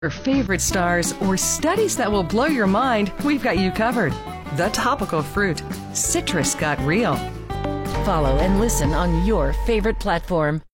Your favorite stars or studies that will blow your mind, we've got you covered. The Topical Fruit. Citrus got real. Follow and listen on your favorite platform.